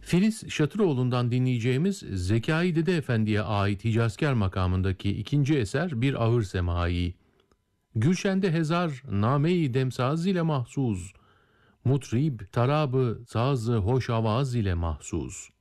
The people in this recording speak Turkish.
Filiz Şatıroğlu'ndan dinleyeceğimiz Zekai Dede Efendi'ye ait Hicazkar makamındaki ikinci eser bir ahır semai. Gülşende hezar name-i demsaz ile mahsuz, mutrib tarabı sazı hoş avaz ile mahsus.